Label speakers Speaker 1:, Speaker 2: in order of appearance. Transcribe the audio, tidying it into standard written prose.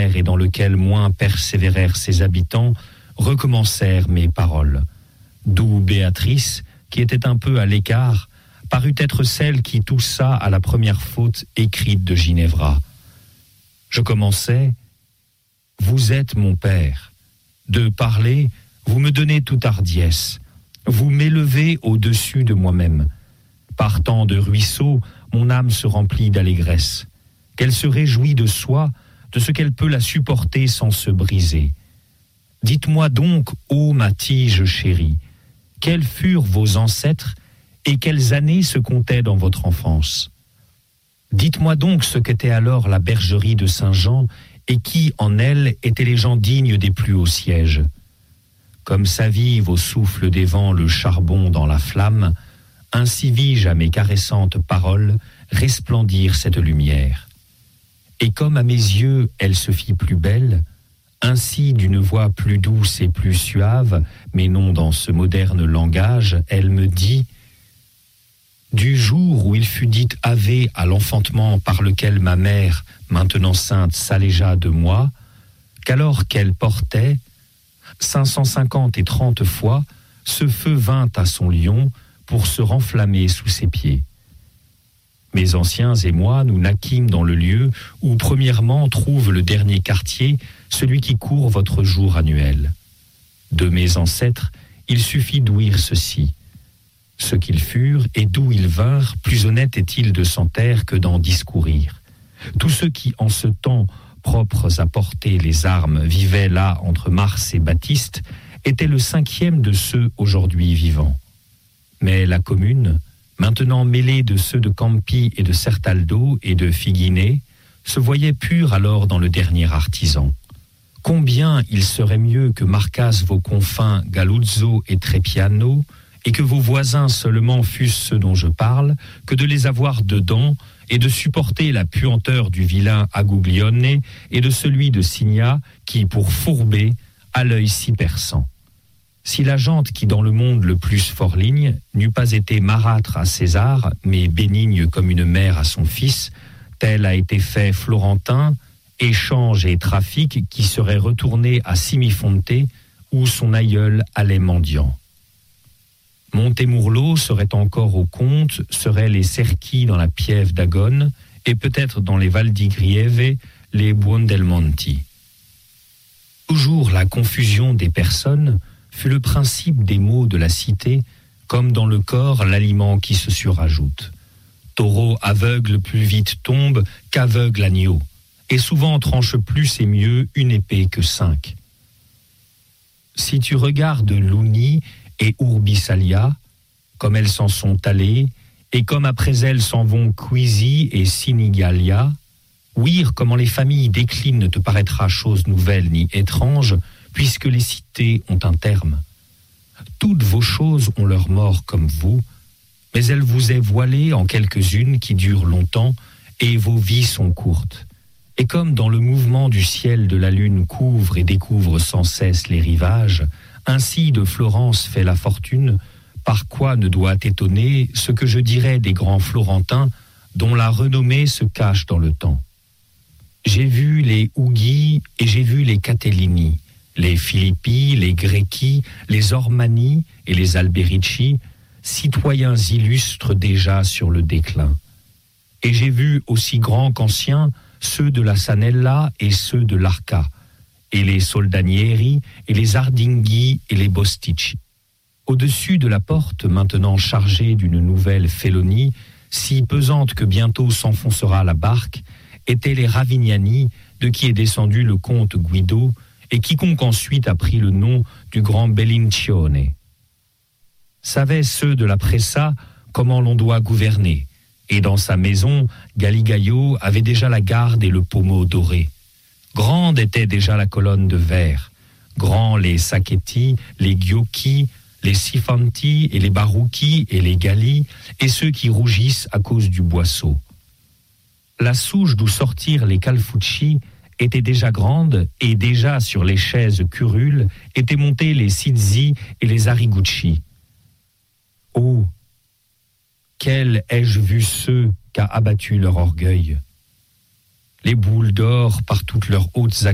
Speaker 1: ordinaire et dans lequel moins persévérèrent ses habitants, recommencèrent mes paroles. D'où Béatrice, qui était un peu à l'écart, parut être celle qui toussa à la première faute écrite de Ginevra. Je commençais « Vous êtes mon père. De parler, vous me donnez toute hardiesse. Vous m'élevez au-dessus de moi-même. Partant de ruisseaux, mon âme se remplit d'allégresse. Qu'elle se réjouit de soi, de ce qu'elle peut la supporter sans se briser. Dites-moi donc, ô ma tige chérie, quels furent vos ancêtres et quelles années se comptaient dans votre enfance? Dites-moi donc ce qu'était alors la bergerie de Saint-Jean et qui, en elle, étaient les gens dignes des plus hauts sièges. Comme s'avive au souffle des vents le charbon dans la flamme, ainsi vis-je à mes caressantes paroles resplendir cette lumière. Et comme à mes yeux elle se fit plus belle, ainsi d'une voix plus douce et plus suave, mais non dans ce moderne langage, elle me dit « Du jour où il fut dit Ave à l'enfantement par lequel ma mère, maintenant sainte, s'allégea de moi, qu'alors qu'elle portait, 550 et 30 fois, ce feu vint à son lion pour se renflammer sous ses pieds. Mes anciens et moi, nous naquîmes dans le lieu où premièrement trouve le dernier quartier, celui qui court votre jour annuel. De mes ancêtres, il suffit d'ouïr ceci. Ce qu'ils furent et d'où ils vinrent, plus honnête est-il de s'en taire que d'en discourir. Tous ceux qui, en ce temps, propres à porter les armes, vivaient là entre Mars et Baptiste, étaient le 5e de ceux aujourd'hui vivants. Mais la commune, maintenant mêlée de ceux de Campi et de Certaldo et de Figuinet, se voyait pure alors dans le dernier artisan. Combien il serait mieux que marquassent vos confins Galuzzo et Trepiano, et que vos voisins seulement fussent ceux dont je parle, que de les avoir dedans, et de supporter la puanteur du vilain Aguglione et de celui de Signa, qui, pour fourber, a l'œil si perçant. Si la gente qui dans le monde le plus forligne n'eût pas été marâtre à César, mais bénigne comme une mère à son fils, tel a été fait Florentin, échange et trafic qui serait retourné à Simifonte, où son aïeul allait mendiant. Montemurlo serait encore au comte, seraient les Cerchi dans la Pieve d'Agone, et peut-être dans les Val di Grieve, les Buondelmonti. Toujours la confusion des personnes fut le principe des mots de la cité, comme dans le corps l'aliment qui se surajoute. Taureau aveugle plus vite tombe qu'aveugle agneau, et souvent tranche plus et mieux une épée que 5. Si tu regardes Luni et Urbisalia, comme elles s'en sont allées, et comme après elles s'en vont Quisi et Sinigalia, ouïr comment les familles déclinent ne te paraîtra chose nouvelle ni étrange, puisque les cités ont un terme. Toutes vos choses ont leur mort comme vous, mais elle vous est voilée en quelques-unes qui durent longtemps, et vos vies sont courtes. Et comme dans le mouvement du ciel de la lune couvre et découvre sans cesse les rivages, ainsi de Florence fait la fortune, par quoi ne doit étonner ce que je dirais des grands Florentins dont la renommée se cache dans le temps. J'ai vu les Ughi et j'ai vu les Catellini, les Filippi, les Grecchi, les Ormani et les Alberici, citoyens illustres déjà sur le déclin. Et j'ai vu aussi grands qu'anciens ceux de la Sanella et ceux de l'Arca, et les Soldanieri, et les Ardinghi, et les Bostici. Au-dessus de la porte, maintenant chargée d'une nouvelle félonie, si pesante que bientôt s'enfoncera la barque, étaient les Ravignani, de qui est descendu le comte Guido, et quiconque ensuite a pris le nom du grand Bellincione. Savaient ceux de la Pressa comment l'on doit gouverner, et dans sa maison, Galigaio avait déjà la garde et le pommeau doré. Grande était déjà la colonne de verre, grands les Sacchetti, les Ghiocchi, les Sifanti et les Barucchi et les Galli, et ceux qui rougissent à cause du boisseau. La souche d'où sortirent les Calfucci était déjà grande, et déjà sur les chaises curules étaient montés les Sizzi et les Arrigucci. Oh, quels ai-je vu ceux qu'a abattu leur orgueil! Les boules d'or par toutes leurs hautes